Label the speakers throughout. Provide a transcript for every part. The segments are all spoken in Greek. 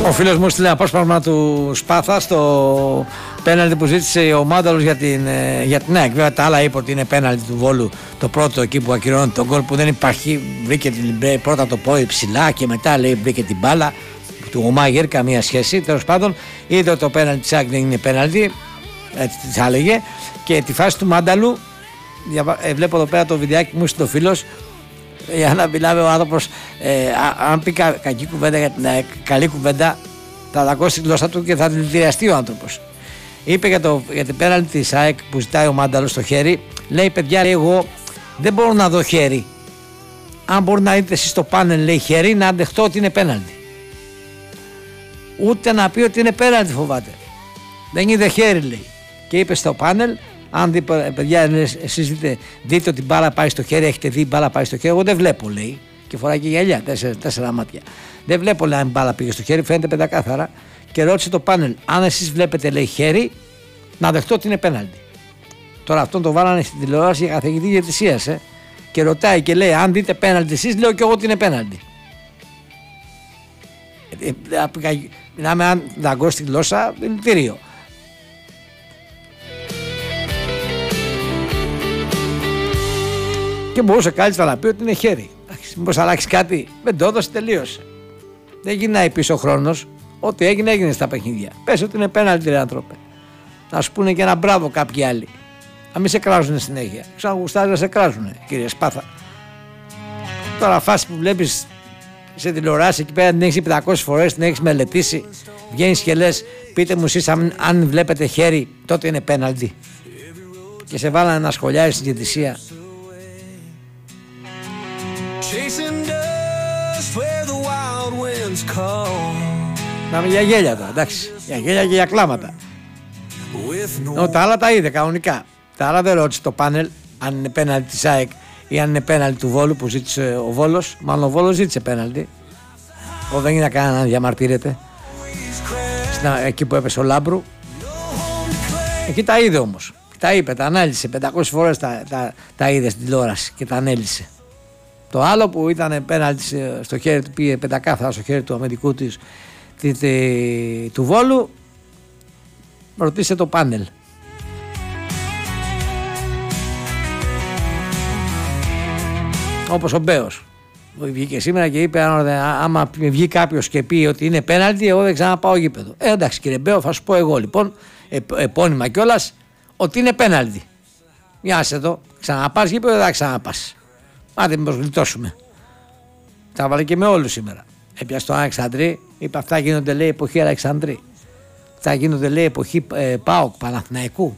Speaker 1: Ο φίλος μου στείλε απόσπασμα του Σπάθα στο πέναλτι που ζήτησε ο Μάνταλος για την ΑΕΚ. Βέβαια τα άλλα είπε ότι είναι πέναλτι του Βόλου, το πρώτο εκεί που ακυρώνει τον γκολ που δεν υπάρχει. Βρήκε πρώτα το πόδι ψηλά και μετά λέει βρήκε την μπάλα του Ομάγερ, καμία σχέση. Τέλος πάντων είδε ότι το πέναλτι της ΑΕΚ δεν είναι πέναλτι, έτσι θα έλεγε. Και τη φάση του Μάνταλου, βλέπω εδώ πέρα το βιντεάκι μου στο φίλος, για να μιλάμε ο άνθρωπος, αν πει κακή κουβέντα για την ΑΕΚ, καλή κουβέντα, θα δακώσει τη γλώσσα του και θα δηλητηριαστεί ο άνθρωπος. Είπε για την πέναλτι της ΑΕΚ που ζητάει ο Μάνταλος στο χέρι, λέει παιδιά, λέει, εγώ δεν μπορώ να δω χέρι. Αν μπορεί να δείτε εσείς στο πάνελ, λέει χέρι, να αντεχτώ ότι είναι πέναλτι. Ούτε να πει ότι είναι πέναλτι φοβάται. Δεν είδε χέρι, λέει. Και είπε στο πάνελ, αν δείτε, παιδιά, εσείς δείτε ότι η μπάλα πάει στο χέρι, έχετε δει η μπάλα πάει στο χέρι. Εγώ δεν βλέπω, λέει. Και φοράει και γυαλιά, 4 μάτια. Δεν βλέπω, λέει, αν η μπάλα πήγε στο χέρι, φαίνεται πεντακάθαρα. Και ρώτησε το πάνελ, αν εσείς βλέπετε, λέει, χέρι, να δεχτώ ότι είναι πέναλτι. Τώρα αυτόν το βάλανε στην τηλεόραση για καθηγητή διαιτησίας, και ρωτάει και λέει, αν δείτε πέναλτι εσείς, λέω και εγώ ότι είναι πέναλτι. Μιλάμε, αν δαγκώσει τη γλώσσα, δηλητήριο. Και μπορούσε κάλλιστα να πει ότι είναι χέρι. Μήπως αλλάξει κάτι, δεν το έδωσε, τελείωσε. Δεν γυρνάει πίσω ο χρόνος. Ό,τι έγινε, έγινε στα παιχνίδια. Πες ότι είναι πέναλτι, ρε άνθρωπε. Να σου πούνε και ένα μπράβο κάποιοι άλλοι. Να μην σε κράζουνε συνέχεια. Ξαναγουστάζει να σε κράζουνε, κύριε Σπάθα. Τώρα φάση που βλέπεις σε τηλεοράση εκεί πέρα την έχεις 500 φορές, την έχεις μελετήσει. Βγαίνεις και λες, πείτε μου εσείς αν βλέπετε χέρι, τότε είναι πέναλτι. Και σε βάλανε να σχολιάζεις στην διαιτησία. Να είμαι για γέλια τώρα, εντάξει. Για γέλια και για κλάματα. Τα άλλα τα είδε κανονικά. Τα άλλα δεν ρώτησε το πάνελ αν είναι πέναλτι της ΑΕΚ ή αν είναι πέναλτι του Βόλου που ζήτησε ο Βόλος. Μάλλον ο Βόλος ζήτησε πέναλτι. Δεν είναι κανένα να διαμαρτύρεται. Εκεί που έπεσε ο Λάμπρου. Εκεί τα είδε όμως. Τα είπε, τα ανάλυσε. 500 φορές τα είδε στην τηλεόραση και τα ανέλυσε. Το άλλο που ήταν πέναλτι στο χέρι του, πήγε πεντακάθαρα στο χέρι του αμυντικού του Βόλου, ρωτήσε το πάνελ. Όπως ο Μπέος βγήκε σήμερα και είπε, άμα βγει κάποιος και πει ότι είναι πέναλτι, εγώ δεν ξαναπάω γήπεδο. Εντάξει κύριε Μπέο, θα σου πω εγώ λοιπόν, επώνυμα κιόλας, ότι είναι πέναλτι. Μοιάσε εδώ, ξαναπάς γήπεδο, δεν θα ξαναπάς. Άντε μήπως γλιτώσουμε. Τα βάλε και με όλους σήμερα. Έπιασε τον Αλεξανδρή, είπε αυτά γίνονται, λέει, εποχή Αλεξανδρή. Αυτά γίνονται, λέει, εποχή ΠΑΟΚ, Παναθηναϊκού.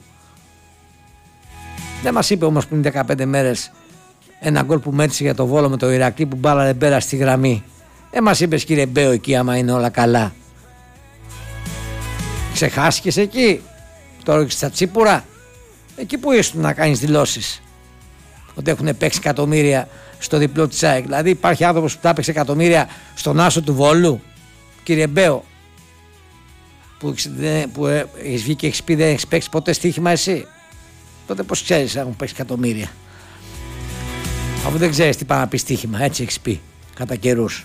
Speaker 1: Δεν μας είπε όμως πριν 15 μέρες ένα γκολ που μέτρησε για το Βόλο με το Ηρακλή που μπάλα δεν πέρασε στη γραμμή. Δεν μας είπες κύριε Μπέο εκεί άμα είναι όλα καλά. Ξεχάστηκες εκεί, τώρα και στα Τσίπουρα. Εκεί που ήσουν να κάνεις δηλώσεις ότι έχουν παίξει εκατομμύρια στο διπλό της ΑΕΚ. Δηλαδή υπάρχει άνθρωπος που τα έπαιξε εκατομμύρια στον άσο του Βόλου, κύριε Μπέο, που έχεις βγει και έχεις πει δεν έχεις παίξει ποτέ στοίχημα εσύ. Τότε πώς ξέρεις αν έχουν παίξει εκατομμύρια? Αφού δεν ξέρεις τι πάει να πει στοίχημα, έτσι έχεις πει κατά καιρούς.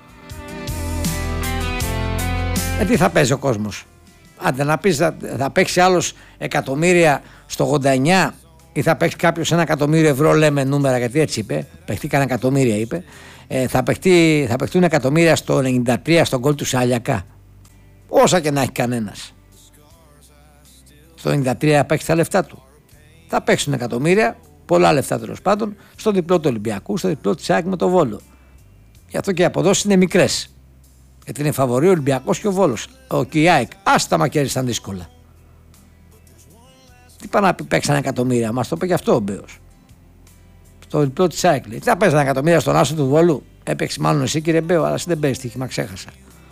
Speaker 1: Τι θα παίζει ο κόσμος? Άντε να πεις θα παίξει άλλος εκατομμύρια στο 89 ή θα παίξει κάποιος 1 εκατομμύριο ευρώ, λέμε νούμερα γιατί έτσι είπε, παιχτήκαν εκατομμύρια είπε, θα παιχτούν εκατομμύρια στο 93 στον γκολ του Σαλιακά, όσα και να έχει κανένας. Στο 93 θα παίξει τα λεφτά του. Θα παίξουν εκατομμύρια, πολλά λεφτά τέλος πάντων, στο διπλό του Ολυμπιακού, στο διπλό της ΑΕΚ με το Βόλο. Γι' αυτό και οι αποδόσεις είναι μικρές. Γιατί είναι φαβορί ο Ολυμπιακός και ο Βόλος. Και η ΑΕΚ, άστα μακέρι ήταν δύσκολα. Τι πάνε να πει παίξαν εκατομμύρια, μας το είπε και αυτό ο Μπέος. Στο διπλό της ΑΕΚ λέει. Τι θα παίζανε εκατομμύρια στον άσο του Βόλου? Έπαιξε μάλλον εσύ κύριε Μπέο, αλλά εσύ δεν παίζεις στοίχημα, ξέχασα.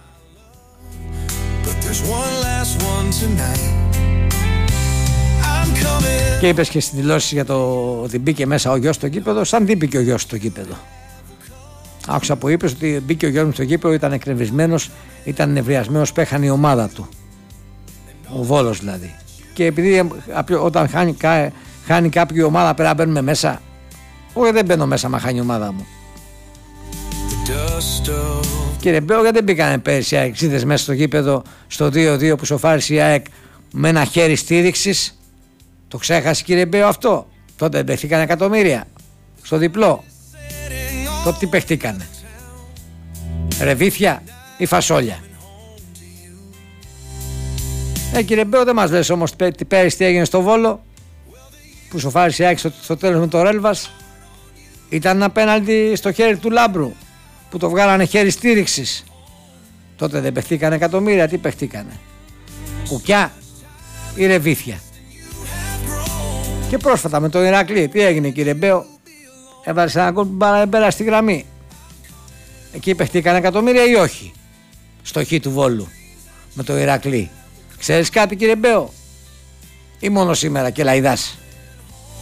Speaker 1: Και είπες και στην δηλώση για το ότι μπήκε μέσα ο γιος στο γήπεδο, σαν τι μπήκε ο γιος στο γήπεδο? Άκουσα που είπες ότι μπήκε ο γιος μου στο γήπεδο, ήταν εκνευρισμένος, ήταν νευριασμένος, πέχανε η ομάδα του. Ο Βόλος δηλαδή. Και επειδή όταν χάνει κάποια ομάδα πέρα μπαίνουμε μέσα. Όχι, δεν μπαίνω μέσα μα χάνει η ομάδα μου. Κύριε Μπέο, γιατί δεν μπήκανε πέρσι οι αεξίδες μέσα στο γήπεδο στο 2-2 που σοφάρισε η ΑΕΚ με ένα χέρι στήριξης? Το ξέχασε κύριε Μπέο αυτό? Τότε δεν παιχτήκανε εκατομμύρια στο διπλό? Τότε τι παιχτήκανε? Ρεβίθια ή φασόλια? Κύριε Μπέο, δεν μας λες όμως πέρυσι τι έγινε στο Βόλο που σοφάρισε η ΑΕΚ στο τέλος με το Ρέλβας? Ήταν ένα πέναλτι στο χέρι του Λάμπρου που το βγάλανε χέρι στήριξης. Τότε δεν παιχτήκανε εκατομμύρια? Τι παιχτήκανε? Κουκιά ή ρεβίθια? Και πρόσφατα με το Ηρακλή τι έγινε κύριε Μπέο? Έβαλε ένα γκολ που πέρασε στη γραμμή. Εκεί παιχτήκανε εκατομμύρια ή όχι? Στο χ του Βόλου με το Ηρακλή. Ξέρεις κάτι κύριε Μπέο? Ή μόνο σήμερα και λαϊδάς?